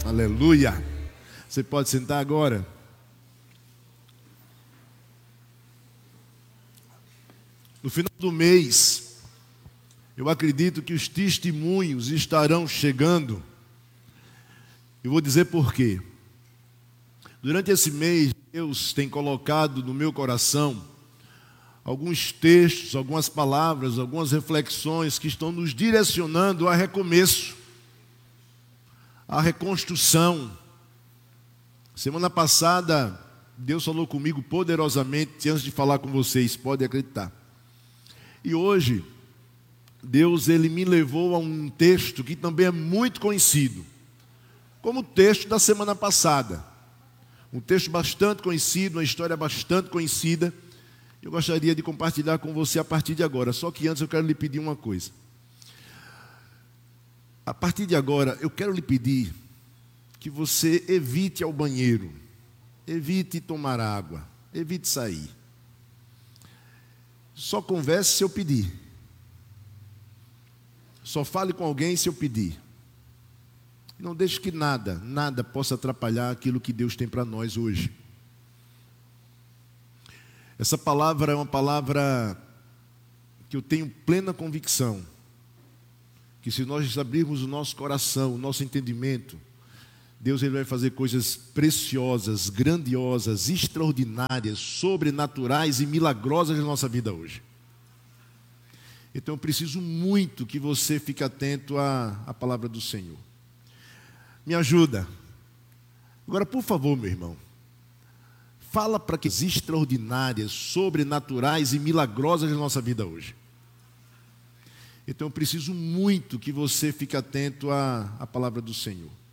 Aleluia. Você pode sentar agora. No final do mês, eu acredito que os testemunhos estarão chegando. Eu vou dizer por quê. Durante esse mês, Deus tem colocado no meu coração alguns textos, algumas palavras, algumas reflexões que estão nos direcionando a recomeço, a reconstrução. Semana passada, Deus falou comigo poderosamente, antes de falar com vocês, pode acreditar. E hoje, Deus ele me levou a um texto que também é muito conhecido, como o texto da semana passada. Um texto bastante conhecido, uma história bastante conhecida. Eu gostaria de compartilhar com você a partir de agora. Só que antes eu quero lhe pedir uma coisa. A partir de agora, eu quero lhe pedir que você evite ir ao banheiro, evite tomar água, evite sair. Só converse se eu pedir. Só fale com alguém se eu pedir. Não deixe que nada possa atrapalhar aquilo que Deus tem para nós hoje. Essa palavra é uma palavra que eu tenho plena convicção, que se nós abrirmos o nosso coração, o nosso entendimento, Deus ele vai fazer coisas preciosas, grandiosas, extraordinárias, sobrenaturais e milagrosas na nossa vida hoje. Então eu preciso muito que você fique atento à palavra do Senhor. Me ajuda. Agora, por favor, meu irmão, fala para que extraordinárias, sobrenaturais e milagrosas na nossa vida hoje. Então eu preciso muito que você fique atento à palavra do Senhor.